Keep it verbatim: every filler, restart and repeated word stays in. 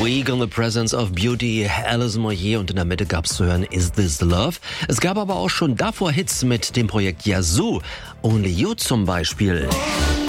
Weak on the Presence of Beauty, Alison Moyet, und in der Mitte gab's zu hören Is This Love? Es gab aber auch schon davor Hits mit dem Projekt Yazoo, Only You zum Beispiel.